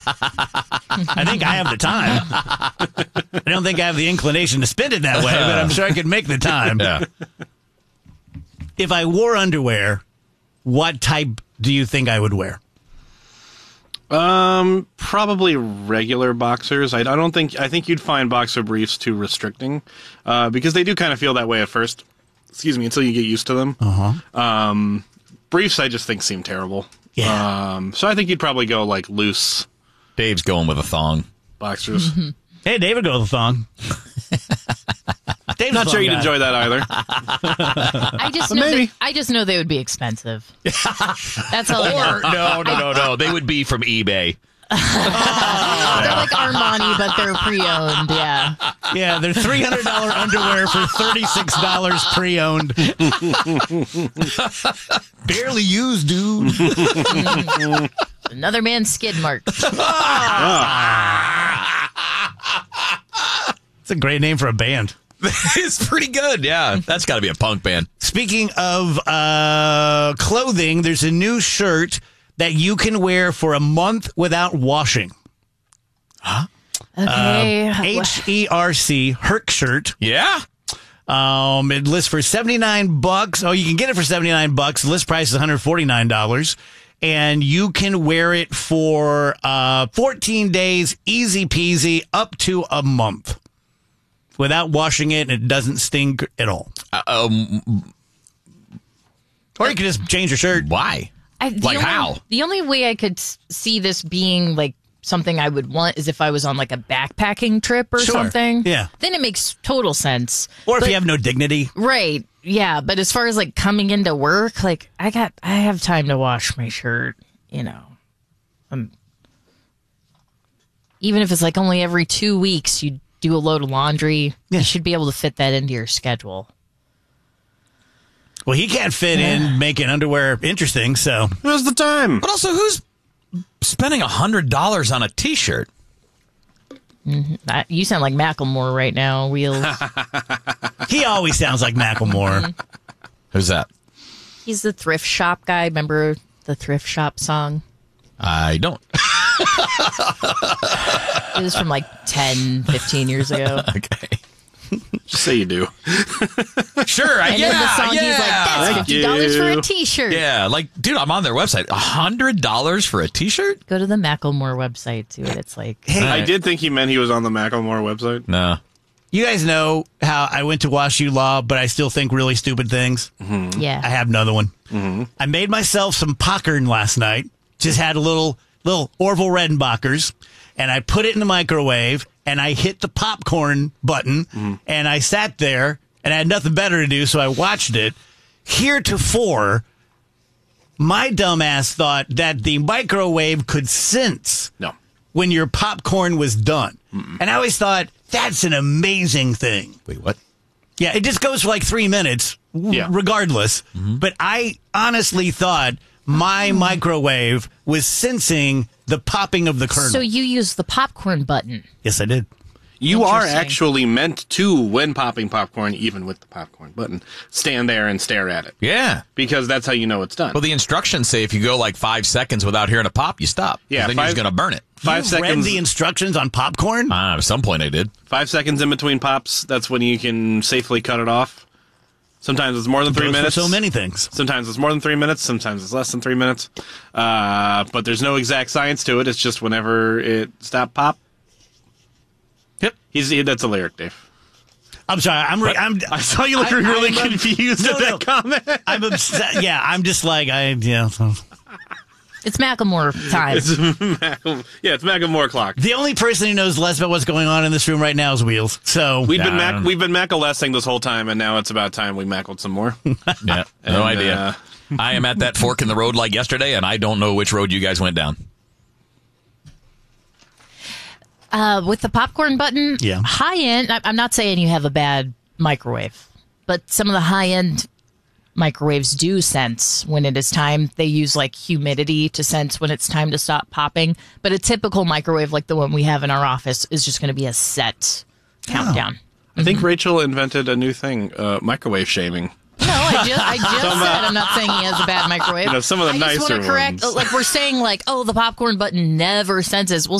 I think I have the time. I don't think I have the inclination to spend it that way, but I'm sure I could make the time. Yeah. If I wore underwear, what type do you think I would wear? Probably regular boxers. I think you'd find boxer briefs too restricting, because they do kind of feel that way at first. Excuse me, until you get used to them. Briefs, I just think seem terrible. Yeah. So I think you'd probably go like loose Dave's going with a thong. boxers. Hey, David, go with the thong. Dave's Not sure thong you'd guy. enjoy that either. I just know they would be expensive. That's all I know. Or no. They would be from eBay. They're like Armani, but they're pre-owned. Yeah. Yeah, they're $300 underwear for $36 pre-owned. Barely used, dude. Another man's skid mark. It's a great name for a band. It's pretty good, yeah. That's got to be a punk band. Speaking of clothing, there's a new shirt that you can wear for a month without washing. Okay. HERC, Herc shirt. Yeah? It lists for $79. Oh, you can get it for $79. The list price is $149. And you can wear it for 14 days, easy peasy, up to a month. Without washing it, and it doesn't stink at all. Or you can just change your shirt. Why? How? The only way I could see this being like something I would want is if I was on like a backpacking trip or something. Yeah. Then it makes total sense. Or if you have no dignity. Right. Yeah. But as far as like coming into work, like I have time to wash my shirt, you know. Even if it's like only every 2 weeks, you do a load of laundry. Yeah. You should be able to fit that into your schedule. Well, he can't fit in making underwear interesting, so. Where's the time? But also, who's spending $100 on a T-shirt? You sound like Macklemore right now, Wheels. He always sounds like Macklemore. Who's that? He's the thrift shop guy. Remember the thrift shop song? I don't. It was from like 10, 15 years ago. Okay. Just say you do. Sure. And in the song, he's like, that's Thank $50 for you. a T-shirt. Yeah, like, dude, I'm on their website. $100 for a T-shirt? Go to the Macklemore website, too. It's like, Hey, I did think he meant he was on the Macklemore website. No. you guys know how I went to WashU Law, but I still think really stupid things? yeah. I have another one. I made myself some popcorn last night. Just had a little Orville Redenbachers, and I put it in the microwave, and I hit the popcorn button, and I sat there, and I had nothing better to do, so I watched it. Heretofore, my dumbass thought that the microwave could sense No. when your popcorn was done. And I always thought, that's an amazing thing. Wait, what? Yeah, it just goes for like 3 minutes, regardless. But I honestly thought my microwave was sensing the popping of the kernel. So you use the popcorn button. Yes, I did. You are Interesting. actually meant to, when popping popcorn, even with the popcorn button, stand there and stare at it. Yeah. Because that's how you know it's done. Well, the instructions say if you go like 5 seconds without hearing a pop, you stop. 'Cause Yeah, then you're just 5 going to burn it. 5 You seconds. read the instructions on popcorn? At some point I did. 5 seconds in between pops. That's when you can safely cut it off. Sometimes it's more than 3 Goes for minutes. so many things. Sometimes it's more than 3 minutes. Sometimes it's less than 3 minutes. But there's no exact science to it. It's just whenever it stop pop. Yep. That's a lyric, Dave. I'm sorry. I saw you look really I'm confused at that comment. I'm upset. Yeah, I'm just like, It's Macklemore time. It's Macklemore clock. The only person who knows less about what's going on in this room right now is Wheels. So We've been Mackle-lessing this whole time, and now it's about time we Mackled some more. Yeah, no idea. I am at that fork in the road like yesterday, and I don't know which road you guys went down. With the popcorn button, Yeah. high end. I'm not saying you have a bad microwave, but some of the high end microwaves do sense when it is time. They use like humidity to sense when it's time to stop popping. But a typical microwave like the one we have in our office is just going to be a set countdown. I think Rachel invented a new thing, microwave shaming. No, I just said I'm not saying he has a bad microwave. Some of the I just nicer want to correct, ones. like we're saying, like, oh, the popcorn button never senses. Well,